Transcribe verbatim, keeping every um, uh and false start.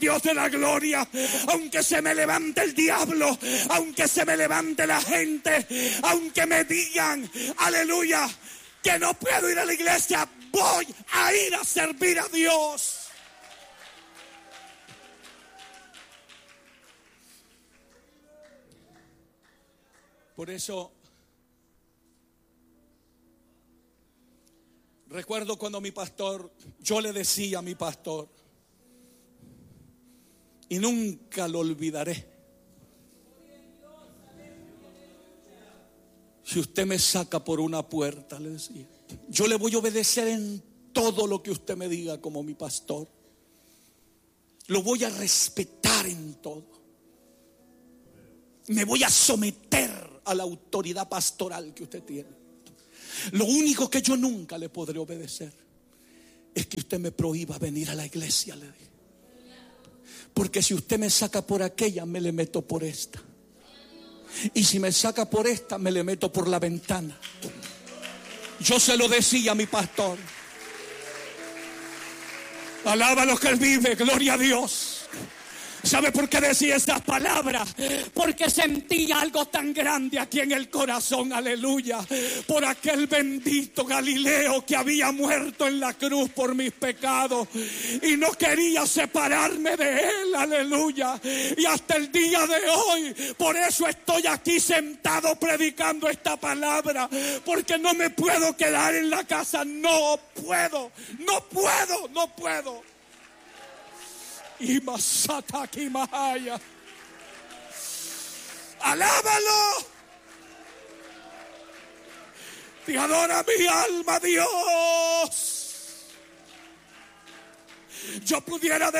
Dios de la gloria, aunque se me levante el diablo, aunque se me levante la gente, aunque me digan, aleluya, que no puedo ir a la iglesia, voy a ir a servir a Dios. Por eso, recuerdo cuando mi pastor, yo le decía a mi pastor, y nunca lo olvidaré: si usted me saca por una puerta, le decía, yo le voy a obedecer en todo lo que usted me diga como mi pastor. Lo voy a respetar en todo. Me voy a someter a la autoridad pastoral que usted tiene. Lo único que yo nunca le podré obedecer es que usted me prohíba venir a la iglesia, le dije. Porque si usted me saca por aquella, me le meto por esta. Y si me saca por esta, me le meto por la ventana. Yo se lo decía a mi pastor. Alaba lo que él vive, gloria a Dios. ¿Sabe por qué decía esas palabras? Porque sentía algo tan grande aquí en el corazón, aleluya, por aquel bendito Galileo que había muerto en la cruz por mis pecados y no quería separarme de él, aleluya. Y hasta el día de hoy, por eso estoy aquí sentado predicando esta palabra, porque no me puedo quedar en la casa, no puedo, no puedo, no puedo. Y Masata Kimahaya. Alábalo. Te adora mi alma, Dios. Yo pudiera